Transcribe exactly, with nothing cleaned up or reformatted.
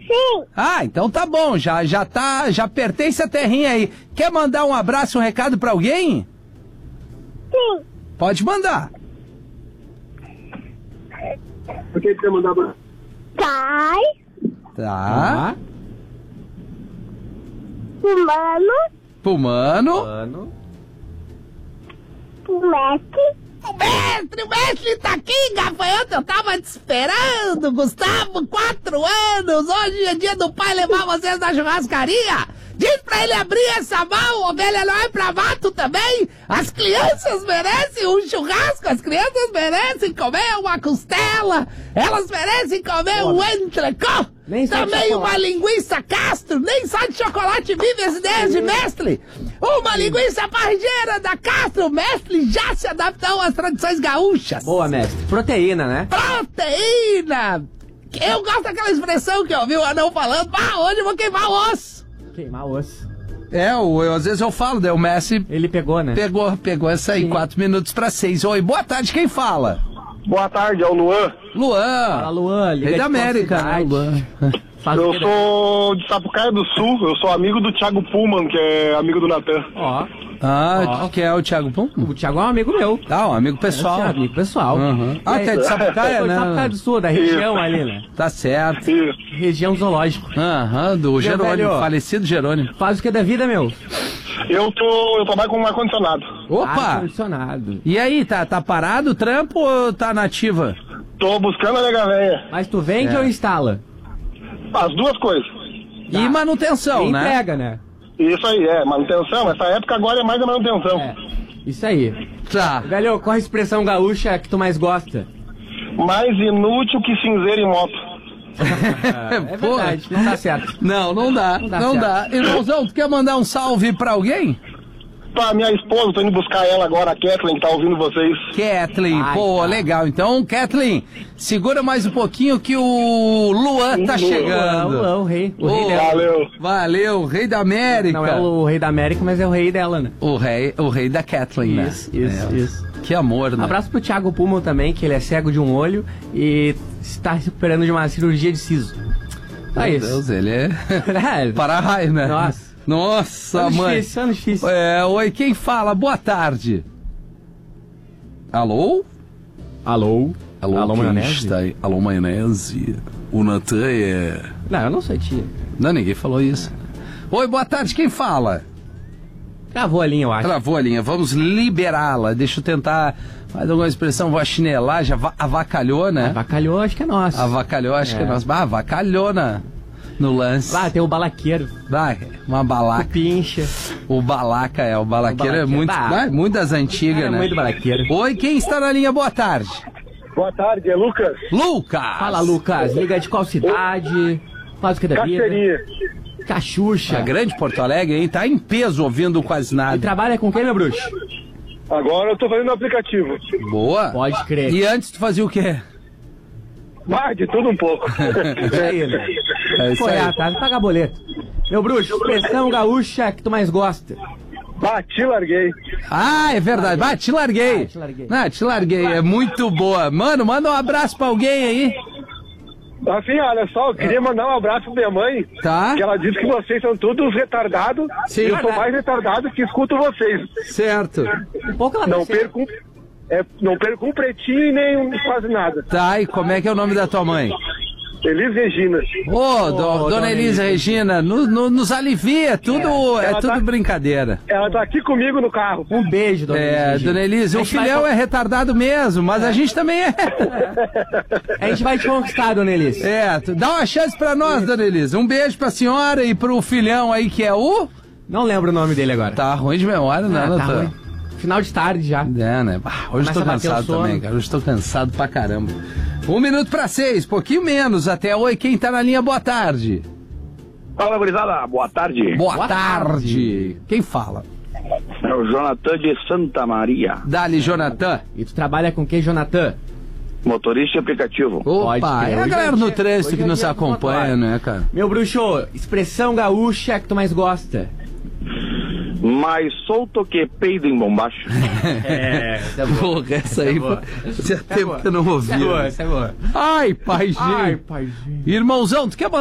Sim. Ah, então tá bom, já, já tá, já pertence a terrinha aí. Quer mandar um abraço, um recado pra alguém? Sim. Pode mandar. Por que você mandar abraço? Pai, Tá. humano, Pro mano. Mano. o mestre, O mestre, o mestre tá aqui, gafanhoto, eu tava te esperando, Gustavo, quatro anos, hoje é dia do pai levar vocês na churrascaria. Diz pra ele abrir essa mão, ovelha não é pra mato também. As crianças merecem um churrasco, as crianças merecem comer uma costela, elas merecem comer um entrecô, Nem só de também uma chocolate. linguiça Castro, nem só de chocolate vive as ideias de mestre. Uma linguiça parrigeira da Castro, o mestre já se adaptou às tradições gaúchas. Boa, mestre. Proteína, né? Proteína! Eu gosto daquela expressão que eu ouvi o anão falando, ah, hoje eu vou queimar o osso. Queimar osso. É, eu, eu, às vezes eu falo, daí o Messi Ele pegou, né? pegou, pegou essa aí, Sim. quatro minutos pra seis. Oi, boa tarde, quem fala? Boa tarde, é o Luan. Luan. Fala, Luan. Liga Rei de da qual América, né, cidade? Luan? Faz o Eu quê? sou de Sapucaia do Sul, eu sou amigo do Thiago Pullman, que é amigo do Natan. Ó, Ah, Ó. que é o Thiago Pum? o Thiago é um amigo meu. Ah, um amigo pessoal. É, amigo pessoal. Uhum. Ah, E tá aí? de Sapucaia, Sou de né? Sapucaia do Sul, da região ali, né? Tá certo. Isso. Região zoológico. Aham, do Jerônimo, velho. falecido Jerônimo. Faz o que da vida, meu? Eu tô, eu trabalho com ar-condicionado. Opa! Ar-condicionado. E aí, tá, tá parado o trampo ou tá nativa? Tô buscando a nega véia. Mas tu vende É. ou instala? As duas coisas. E manutenção, E né? entrega, né? Isso aí, é, manutenção. Essa época agora é mais a manutenção. É. Isso aí. Tá. Velho, qual a expressão gaúcha que tu mais gosta? Mais inútil que cinzeiro em moto. É verdade, não dá certo. Não, não dá, não dá dá. certo. Irmãozão, tu quer mandar um salve pra alguém? Pra minha esposa, tô indo buscar ela agora, a Kathleen, que tá ouvindo vocês. Kathleen, Ai, pô, cara. legal. Então, Kathleen, segura mais um pouquinho que o Luan tá Luan, chegando. Luan, Luan, o rei. O rei Ô, dela. Valeu. Valeu, rei da América. Não é o rei da América, mas é o rei dela, né? o rei, o rei da Kathleen, né? Isso, isso, É. isso. Que amor, né? Abraço pro Thiago Pullman também, que ele é cego de um olho e está se recuperando de uma cirurgia de siso. É Meu isso. Deus, ele é É, para-raio, né? Nossa. Nossa, ano mãe. difícil, ano difícil. É, oi, quem fala? Boa tarde. Alô? Alô? Alô, Alô, quem maionese? está aí? Alô, maionese. O Natan é... Não, eu não sou tia. Não, ninguém falou isso. Oi, boa tarde, quem fala? Travou a linha, eu acho. Travou a linha, vamos liberá-la. Deixa eu tentar mais alguma expressão, vou chinelar, já va- avacalhou, né? Avacalhou, acho que é nosso. Avacalhou, acho É. que é nosso. Ah, avacalhou na, no lance. Lá tem o balaqueiro, Vai, uma o balaca. pincha. O balaca é, o balaqueiro O é balaqueiro, muito, bah. vai, muito das antigas, Cara, é né? muito balaqueiro. Oi, quem está na linha? Boa tarde. Boa tarde, é Lucas. Lucas. Fala, Lucas. Liga de qual cidade? Faz o que da vida? Caceria. Cachucha. A grande Porto Alegre, hein? Tá em peso ouvindo quase E nada. trabalha com quem, meu bruxo? Agora eu tô fazendo o aplicativo. Boa. Pode crer. E antes tu fazia o quê? Mas de tudo um pouco. Isso aí, né? É isso Foi aí. atrás, pagar boleto. Meu bruxo, expressão gaúcha que tu mais gosta? Bati, larguei. Ah, é verdade. Vai, te larguei. Ah, te larguei. Não, te larguei. É muito boa. Mano, manda um abraço pra alguém aí. Assim, olha só, eu queria mandar um abraço pra minha mãe. Tá? Que ela disse que vocês são todos retardados. Sim. E eu sou mais retardado que escuto vocês. Certo. Um pouco ela tá Não perco, um- é, não perco um pretinho e nem um- quase nada. Tá, e como é que é o nome da tua mãe? Elis Regina. Ô, do- Ô, dona dona Elisa Elisa. Regina, no- no- nos alivia, tudo, é, Ela tudo tá- brincadeira. Ela tá aqui comigo no carro. Um beijo, dona É, Elisa. dona Elisa, A o gente vai filhão con- é retardado mesmo, mas a gente também é. A gente vai te conquistar, dona Elisa. É, tu- dá uma chance pra nós, dona Elisa. Um beijo pra senhora e pro filhão aí que é o... Não lembro o nome dele agora. Tá ruim de memória, né, Ah, tá doutor? ruim. Final de tarde já. É, né? Bah, hoje eu tô Começa a bater o cansado sono. também, cara. Hoje eu tô cansado pra caramba. Um minuto pra seis, pouquinho menos. Até oi, quem tá na linha, boa tarde. Fala, gurizada, boa tarde. Boa, Boa tarde. tarde. Quem fala? É o Jonathan de Santa Maria, Dali, Jonathan. E tu trabalha com quem, Jonathan? motorista de aplicativo. Pode Opa, crer. é a Hoje galera é no dia- trânsito hoje que é nos dia do acompanha, motor. né, cara? Meu bruxo, expressão gaúcha que tu mais gosta? Mais solto que peido em bombacho. É, essa é boa. Porra, essa aí, boa. fazia Essa é tempo boa. que eu não Essa é ouvia. boa, essa é boa. Ai, pai, Ai, gente. paizinho. Irmãozão, tu quer